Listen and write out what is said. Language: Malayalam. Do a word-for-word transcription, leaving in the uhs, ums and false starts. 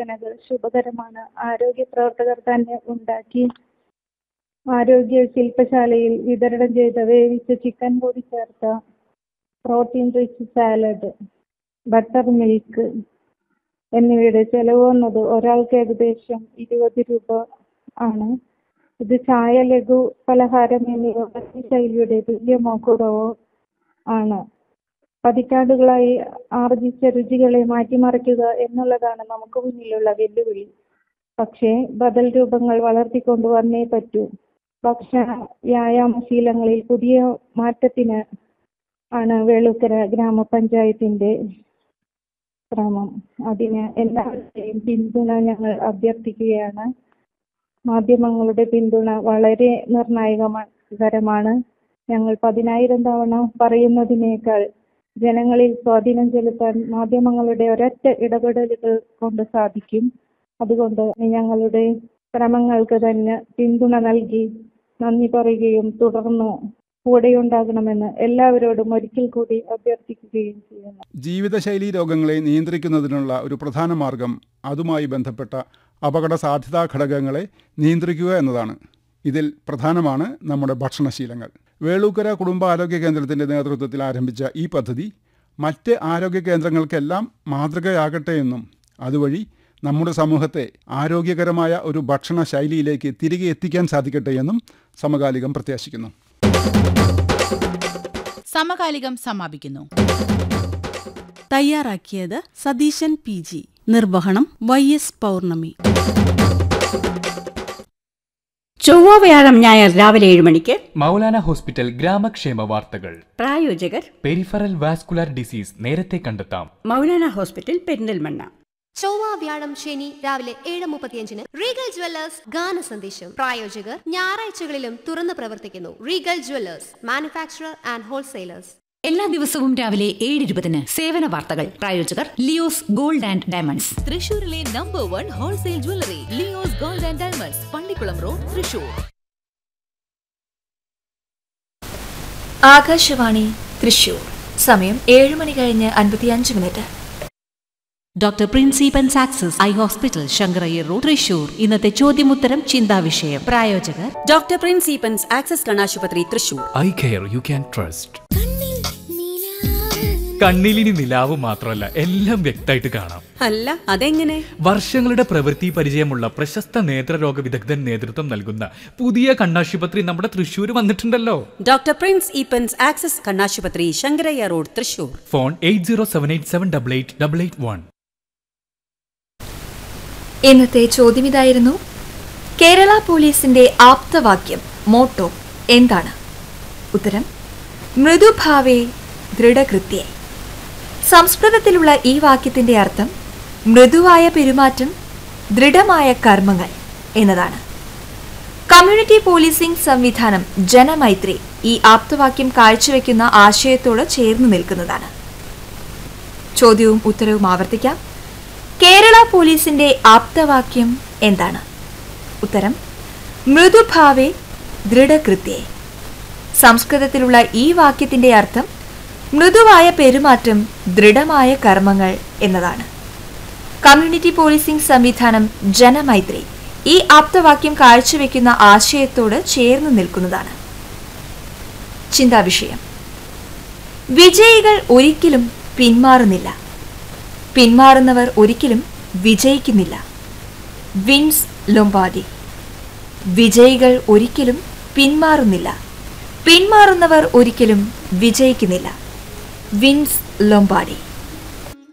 പരിശോധനകൾ ശുഭകരമാണ്. ആരോഗ്യ പ്രവർത്തകർ തന്നെ ഉണ്ടാക്കി ആരോഗ്യ ശില്പശാലയിൽ വിതരണം ചെയ്ത വേവിച്ച ചിക്കൻ പൊടി ചേർത്ത protein rich salad, butter milk എന്നിവയുടെ ചെലവ് വന്നത് ഒരാൾക്ക് ഏകദേശം ഇരുപത് രൂപ ആണ്. ഇത് ചായ, ലഘു പലഹാരം എന്നിവ ശൈലിയുടെ തുല്യമോ കുറവോ ആണ്. പതിറ്റാണ്ടുകളായി ആർജിച്ച രുചികളെ മാറ്റിമറിക്കുക എന്നുള്ളതാണ് നമുക്ക് മുന്നിലുള്ള വെല്ലുവിളി. പക്ഷേ ബദൽ രൂപങ്ങൾ വളർത്തിക്കൊണ്ടുവന്നേ പറ്റൂ. ഭക്ഷണ വ്യായാമശീലങ്ങളിൽ പുതിയ മാറ്റത്തിന് ആണ് വേളൂക്കര ഗ്രാമപഞ്ചായത്തിന്റെ ശ്രമം. അതിന് എല്ലാവരുടെയും പിന്തുണ ഞങ്ങൾ അഭ്യർത്ഥിക്കുകയാണ്. മാധ്യമങ്ങളുടെ പിന്തുണ വളരെ നിർണായകരമാണ്. ഞങ്ങൾ പതിനായിരം തവണ പറയുന്നതിനേക്കാൾ ജനങ്ങളിൽ സ്വാധീനം ചെലുത്താൻ മാധ്യമങ്ങളുടെ ഒരൊറ്റ ഇടപെടലുകൾ കൊണ്ട് സാധിക്കും. അതുകൊണ്ട് ഞങ്ങളുടെ ശ്രമങ്ങൾക്ക് തന്നെ പിന്തുണ നൽകി നന്ദി പറയുകയും തുടർന്ന് കൂടെയുണ്ടാകണമെന്ന് എല്ലാവരോടും ഒരിക്കൽ കൂടി അഭ്യർത്ഥിക്കുകയും ചെയ്യുന്നു. ജീവിതശൈലി രോഗങ്ങളെ നിയന്ത്രിക്കുന്നതിനുള്ള ഒരു പ്രധാന മാർഗം അതുമായി ബന്ധപ്പെട്ട അപകട സാധ്യതാ ഘടകങ്ങളെ നിയന്ത്രിക്കുക എന്നതാണ്. ഇതിൽ പ്രധാനമാണ് നമ്മുടെ ഭക്ഷണശീലങ്ങൾ. വേളൂക്കര കുടുംബാരോഗ്യ കേന്ദ്രത്തിൻ്റെ നേതൃത്വത്തിൽ ആരംഭിച്ച ഈ പദ്ധതി മറ്റ് ആരോഗ്യ കേന്ദ്രങ്ങൾക്കെല്ലാം മാതൃകയാകട്ടെ എന്നും അതുവഴി നമ്മുടെ സമൂഹത്തെ ആരോഗ്യകരമായ ഒരു ഭക്ഷണ ശൈലിയിലേക്ക് തിരികെ എത്തിക്കാൻ സാധിക്കട്ടെ എന്നും സമകാലികം പ്രത്യാശിക്കുന്നു. സമകാലികം സമാപിക്കുന്നു. തയ്യാറാക്കിയത് സതീശൻ പി ജി. നിർവഹണം വൈ എസ് പൗർണമി. ചൊവ്വ, വ്യാഴം, ഞായർ രാവിലെ ഏഴ് മണിക്ക് മൗലാന ഹോസ്പിറ്റൽ ഗ്രാമക്ഷേമ വാർത്തകൾ. പ്രായോജകർ പെരിഫറൽ വാസ്കുലർ ഡിസീസ് നേരത്തെ കണ്ടെത്താം. മൗലാന ഹോസ്പിറ്റൽ പെരിന്തൽമണ്ണ. ചൊവ്വ, വ്യാഴം, ശനി രാവിലെ ഏഴ് മുപ്പത്തിയഞ്ചിന് റീഗൽ ജ്വല്ലേഴ്സ് ഗാന സന്ദേശം. പ്രായോജകർ ഞായറാഴ്ചകളിലും തുറന്നു പ്രവർത്തിക്കുന്നു. Regal Jewellers, manufacturer and wholesalers. എല്ലാ ദിവസവും രാവിലെ ഏഴ് ഇരുപതിന് സേവന വാർത്തകൾ. പ്രായോജകർ ലിയോസ് ഗോൾഡ് ആൻഡ് ഡയമണ്ട്സ്, തൃശൂരിലെ number one wholesale jewellery Leo's gold and diamonds, Pallikkulam road, Thrissur. Akashvani Thrissur. സമയം ഏഴ് മണി കഴിഞ്ഞ് അൻപത്തിയഞ്ച് minute. Doctor പ്രിൻസിപ്പൻസ് access eye hospital, Sankara Iyer road, Thrissur. ഇന്നത്തെ ചോദ്യമുത്തരം ചിന്താവിഷയം. പ്രായോജകർ ഡോക്ടർ പ്രിൻസിപ്പൻസ് ആക്സസ് കണ്ണാശുപത്രി, Thrissur. Eye care you can trust. കണ്ണിലിനി നിലാവ് മാത്രമല്ല, എല്ലാം വ്യക്തമായിട്ട് കാണാം. അല്ല, അതെങ്ങനെ? വർഷങ്ങളുടെ പ്രവൃത്തി പരിചയമുള്ള പ്രശസ്ത നേത്രരോഗ വിദഗ്ധൻ നേതൃത്വം നൽകുന്ന പുതിയ കണ്ണാശുപത്രി നമ്മുടെ തൃശ്ശൂർ വന്നിട്ടുണ്ടല്ലോ. ഡോക്ടർ പ്രിൻസ് ഈപ്പൻസ് ആക്സസ് കണ്ണാശുപത്രി, Sankaraiah road, Thrissur. Phone eight zero seven eight seven double eight double eight one. ഇന്നത്തെ ചോദ്യം ഇതായിരുന്നു: കേരള പോലീസിന്റെ ആപ്തവാക്യം മോട്ടോ എന്താണ്? ഉത്തരം മൃദുഭാവേ ദൃഢകൃത്യേ. സംസ്കൃതത്തിലുള്ള ഈ വാക്യത്തിന്റെ അർത്ഥം മൃദുവായ പെരുമാറ്റം, ദൃഢമായ കർമ്മങ്ങൾ എന്നതാണ്. കമ്മ്യൂണിറ്റി പോലീസിംഗ് സംവിധാനം ജനമൈത്രി ഈ ആപ്തവാക്യം കാഴ്ചവെക്കുന്ന ആശയത്തോട് ചേർന്ന് നിൽക്കുന്നതാണ്. ചോദ്യവും ഉത്തരവും ആവർത്തിക്കാം. കേരള പോലീസിന്റെ ആപ്തവാക്യം എന്താണ്? ഉത്തരം മൃദുഭാവേ ദൃഢകൃത്യേ. സംസ്കൃതത്തിലുള്ള ഈ വാക്യത്തിന്റെ അർത്ഥം മൃദുവായ പെരുമാറ്റം, ദൃഢമായ കർമ്മങ്ങൾ എന്നതാണ്. കമ്മ്യൂണിറ്റി പോലീസിംഗ് സംവിധാനം ജനമൈത്രി ഈ ആപ്തവാക്യം കാഴ്ചവെക്കുന്ന ആശയത്തോട് ചേർന്ന് നിൽക്കുന്നതാണ്. ചിന്താവിഷയം: വിജയികൾ ഒരിക്കലും പിന്മാറുന്നില്ല, പിന്മാറുന്നവർ ഒരിക്കലും വിജയിക്കുന്നില്ല. Wins Lombardi. വിജയികൾ ഒരിക്കലും പിന്മാറുന്നില്ല, പിന്മാറുന്നവർ ഒരിക്കലും വിജയിക്കുന്നില്ല. Wins Lombardi.